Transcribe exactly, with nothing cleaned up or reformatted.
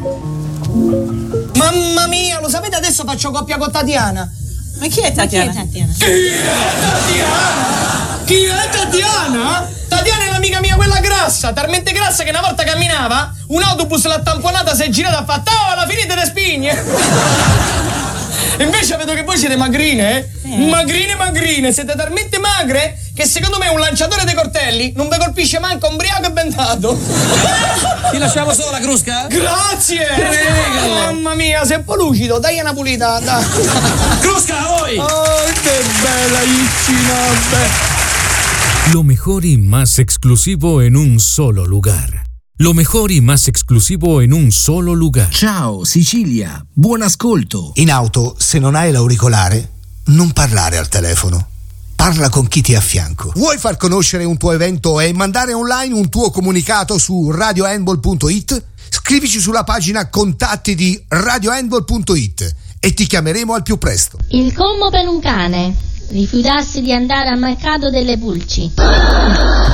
Mamma mia, lo sapete, adesso faccio coppia con Tatiana. Ma chi è Tatiana? Ma chi è Tatiana? Chi è Tatiana? Chi è Tatiana? Tatiana è l'amica mia, quella grassa, talmente grassa che una volta camminava, un autobus l'ha tamponata, si è girata e ha fatto: oh, alla finite le spigne! Invece vedo che voi siete magrine, eh? Sì. Magrine, magrine, siete talmente magre che secondo me un lanciatore dei coltelli non vi colpisce manco ubriaco e bendato. Ti lasciamo sola, Crusca? Grazie! Prego. Mamma mia, sei un po' lucido, dai una pulita, dai. Crusca, a voi! Oh, che bella Ichinobe. Lo mejor y más exclusivo en un solo lugar. Lo mejor y más exclusivo en un solo lugar. Ciao Sicilia, buon ascolto. In auto, se non hai l'auricolare, non parlare al telefono. Parla con chi ti è a fianco. Vuoi far conoscere un tuo evento e mandare online un tuo comunicato su radio handball punto it? Scrivici sulla pagina contatti di radio handball punto it e ti chiameremo al più presto. Il commo per un cane. Rifiutarsi di andare al mercato delle pulci.